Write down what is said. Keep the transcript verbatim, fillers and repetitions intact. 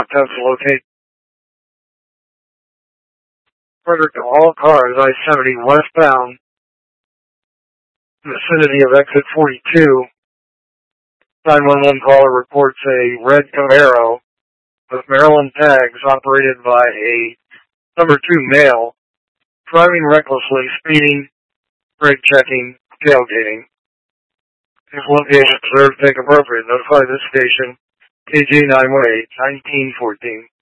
attempt to locate. Order to all cars I seventy westbound, vicinity of exit forty-two. nine one one caller reports a red Camaro with Maryland tags operated by a number two male, driving recklessly, speeding, brake checking, tailgating. If location observed, take appropriate. Notify this station, K G nine one eight, nineteen fourteen.